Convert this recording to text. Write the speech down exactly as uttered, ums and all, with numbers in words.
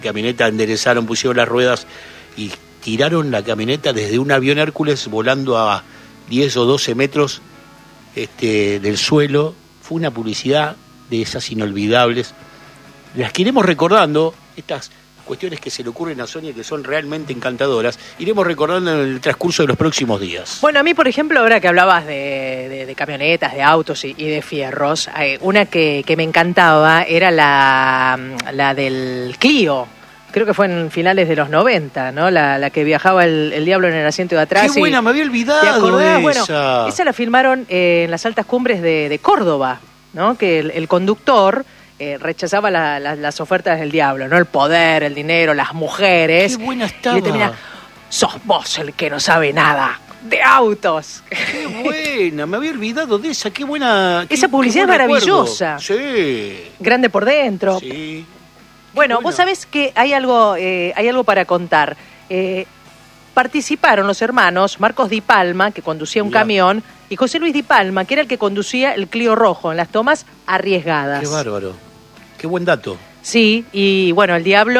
camioneta enderezaron, pusieron las ruedas y tiraron la camioneta desde un avión Hércules volando a diez o doce metros este, del suelo. Fue una publicidad de esas inolvidables. Las que iremos recordando, estas cuestiones que se le ocurren a Sonia que son realmente encantadoras, iremos recordando en el transcurso de los próximos días. Bueno, a mí, por ejemplo, ahora que hablabas de, de, de camionetas, de autos y, y de fierros, eh, una que, que me encantaba era la, la del Clio. Creo que fue en finales de los noventa, ¿no? La, la que viajaba el, el diablo en el asiento de atrás. ¡Qué buena! Y, me había olvidado ¿te acordás? de Bueno, esa. esa la filmaron eh, en las altas cumbres de, de Córdoba, ¿no? Que el, el conductor eh, rechazaba la, la, las ofertas del diablo, ¿no? El poder, el dinero, las mujeres. ¡Qué buena estaba! Y le termina, sos vos el que no sabe nada de autos. ¡Qué buena! Me había olvidado de esa. ¡Qué buena! Qué, Esa publicidad qué es buen maravillosa. recuerdo. Sí. Grande por dentro. Sí. Bueno, Bueno. vos sabés que hay algo, eh, hay algo para contar. Eh, participaron los hermanos Marcos Di Palma, que conducía un Mirá. camión, y José Luis Di Palma, que era el que conducía el Clio rojo en las tomas arriesgadas. Qué bárbaro. Qué buen dato. Sí, y bueno, el diablo